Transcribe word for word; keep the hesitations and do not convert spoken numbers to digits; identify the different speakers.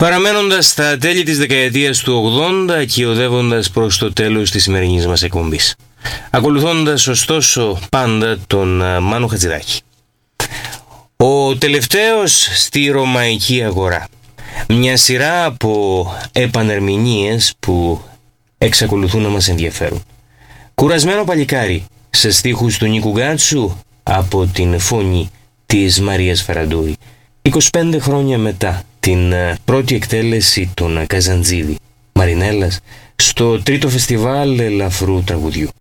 Speaker 1: Παραμένοντας στα τέλη της δεκαετίας του ογδόντα και οδεύοντας προς το τέλος της σημερινής μας εκπομπής. Ακολουθώντας ωστόσο πάντα τον Μάνο Χατζηδάκη. Ο τελευταίος στη Ρωμαϊκή Αγορά. Μια σειρά από επανερμηνίες που εξακολουθούν να μας ενδιαφέρουν. Κουρασμένο παλικάρι σε στίχους του Νίκου Γκάτσου από την φωνή της Μαρίας Φεραντούρη. είκοσι πέντε χρόνια μετά την πρώτη εκτέλεση των Καζαντζίδη Μαρινέλλας στο τρίτο φεστιβάλ ελαφρού τραγουδιού.